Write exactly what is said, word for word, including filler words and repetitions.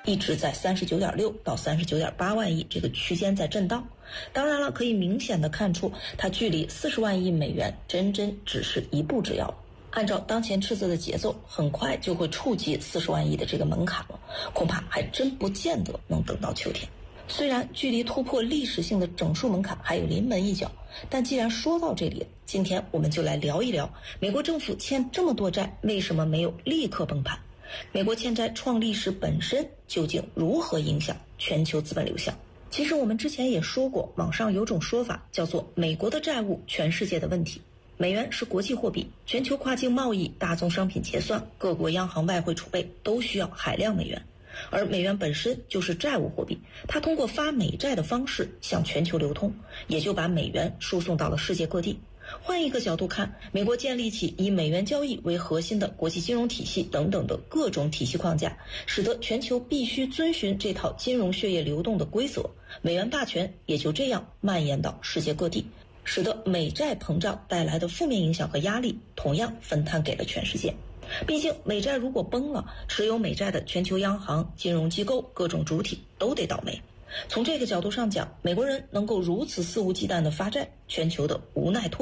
一直在三十九点六到三十九点八万亿这个区间在震荡。当然了，可以明显的看出，它距离四十万亿美元真真只是一步之遥。按照当前赤字的节奏，很快就会触及四十万亿的这个门槛了，恐怕还真不见得能等到秋天。虽然距离突破历史性的整数门槛还有临门一脚，但既然说到这里，今天我们就来聊一聊美国政府欠这么多债，为什么没有立刻崩盘？美国欠债创历史本身究竟如何影响全球资本流向？其实我们之前也说过，网上有种说法叫做美国的债务，全世界的问题。美元是国际货币，全球跨境贸易、大宗商品结算、各国央行外汇储备都需要海量美元。而美元本身就是债务货币，它通过发美债的方式向全球流通，也就把美元输送到了世界各地。换一个角度看，美国建立起以美元交易为核心的国际金融体系等等的各种体系框架，使得全球必须遵循这套金融血液流动的规则，美元霸权也就这样蔓延到世界各地，使得美债膨胀带来的负面影响和压力同样分摊给了全世界。毕竟美债如果崩了，持有美债的全球央行、金融机构、各种主体都得倒霉。从这个角度上讲，美国人能够如此肆无忌惮地发债，全球的无奈脱